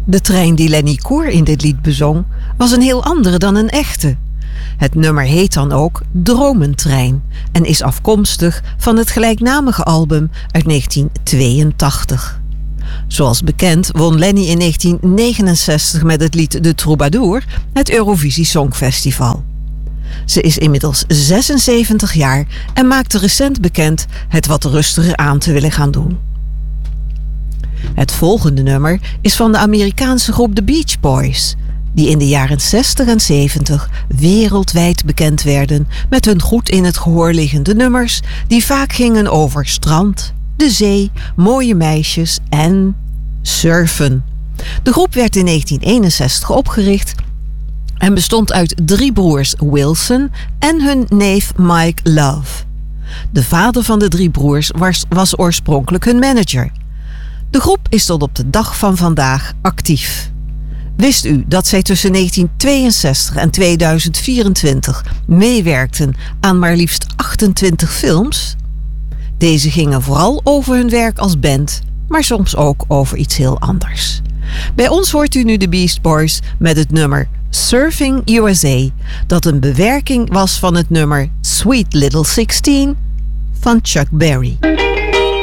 De trein die Lenny Koer in dit lied bezong was een heel andere dan een echte. Het nummer heet dan ook Dromentrein en is afkomstig van het gelijknamige album uit 1982. Zoals bekend won Lenny in 1969 met het lied De Troubadour het Eurovisie Songfestival. Ze is inmiddels 76 jaar en maakte recent bekend het wat rustiger aan te willen gaan doen. Het volgende nummer is van de Amerikaanse groep The Beach Boys, die in de jaren 60 en 70 wereldwijd bekend werden met hun goed in het gehoor liggende nummers die vaak gingen over strand, de zee, mooie meisjes en surfen. De groep werd in 1961 opgericht en bestond uit 3 broers Wilson en hun neef Mike Love. De vader van de 3 broers was oorspronkelijk hun manager. De groep is tot op de dag van vandaag actief. Wist u dat zij tussen 1962 en 2024 meewerkten aan maar liefst 28 films? Deze gingen vooral over hun werk als band, maar soms ook over iets heel anders. Bij ons hoort u nu de Beach Boys met het nummer Surfing USA, dat een bewerking was van het nummer Sweet Little 16 van Chuck Berry.